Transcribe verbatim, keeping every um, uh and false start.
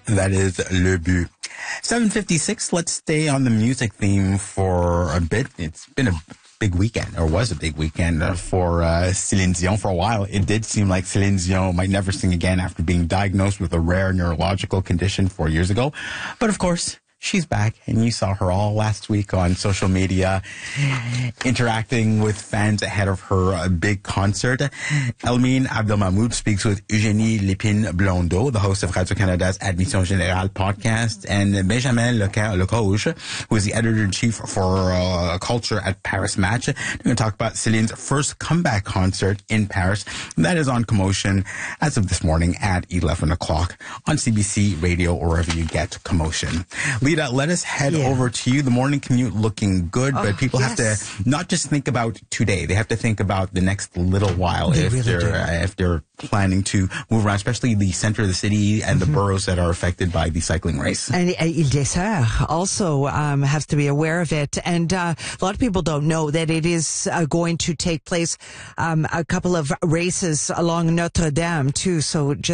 That is Le But. seven fifty-six, let's stay on the music theme for a bit. It's been a big weekend, or was a big weekend uh, for uh, Céline Dion. For a while, it did seem like Céline Dion might never sing again after being diagnosed with a rare neurological condition four years ago. But of course, she's back, and you saw her all last week on social media, interacting with fans ahead of her uh, big concert. Elmine Abdelmahmoud speaks with Eugénie Lépine-Blondeau, the host of Radio-Canada's Admission Générale podcast, and Benjamin Lecoche, who is the editor-in-chief for uh, culture at Paris Match. They're going to talk about Céline's first comeback concert in Paris. That is on Commotion as of this morning at eleven o'clock on C B C Radio or wherever you get Commotion. Lita, let us head yeah. over to you. The morning commute looking good, oh, but people yes. have to not just think about today. They have to think about the next little while they if really they're uh, if they're planning to move around, especially the center of the city and mm-hmm. the boroughs that are affected by the cycling race. And uh, Ile des Sœurs also um, has to be aware of it. And uh, a lot of people don't know that it is uh, going to take place um, a couple of races along Notre Dame too. So just